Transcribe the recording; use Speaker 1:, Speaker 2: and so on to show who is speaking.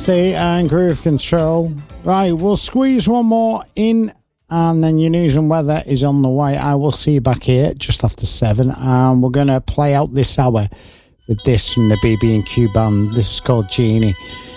Speaker 1: Timothy and Groove Control. Right, we'll squeeze one more in, and then your news and weather is on the way. I will see you back here just after 7, and we're going to play out this hour with this from the BB&Q band. This is called Genie.